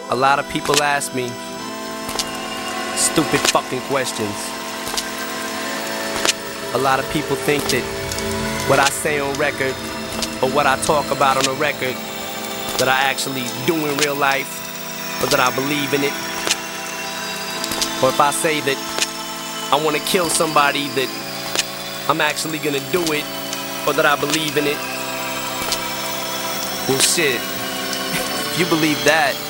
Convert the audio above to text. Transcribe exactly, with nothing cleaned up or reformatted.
A lot of people ask me stupid fucking questions. A lot of people think that what I say on record or what I talk about on a record that I actually do in real life, or that I believe in it. Or if I say that I want to kill somebody, that I'm actually gonna do it, or that I believe in it. Well shit, if you believe that,